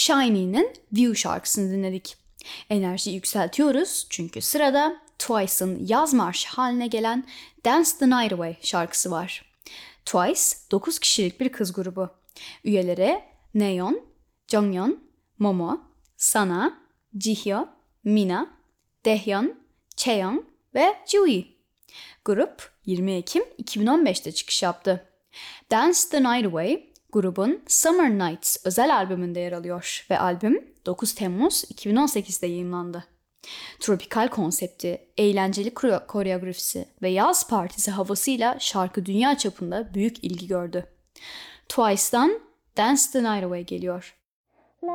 SHINee'nin View şarkısını dinledik. Enerjiyi yükseltiyoruz çünkü sırada Twice'ın yaz marşı haline gelen Dance the Night Away şarkısı var. Twice 9 kişilik bir kız grubu. Üyeleri Nayeon, Jonghyun, Momo, Sana, Jihyo, Mina, Daehyun, Chaeyoung ve Jiwi. Grup 20 Ekim 2015'te çıkış yaptı. Dance the Night Away grubun Summer Nights özel albümünde yer alıyor ve albüm 9 Temmuz 2018'de yayınlandı. Tropikal konsepti, eğlenceli koreografisi ve yaz partisi havasıyla şarkı dünya çapında büyük ilgi gördü. Twice'dan Dance the Night Away geliyor.